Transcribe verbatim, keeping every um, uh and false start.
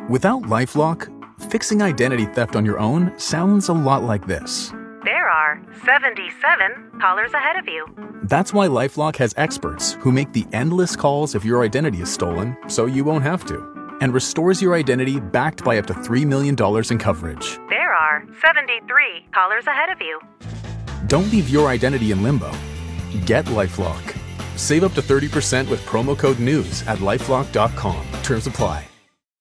Without LifeLock, fixing identity theft on your own sounds a lot like this. There are seventy-seven callers ahead of you. That's why LifeLock has experts who make the endless calls if your identity is stolen, so you won't have to, and restores your identity backed by up to three million dollars in coverage. There are seventy-three callers ahead of you. Don't leave your identity in limbo. Get LifeLock. Save up to thirty percent with promo code NEWS at lifelock dot com. Terms apply.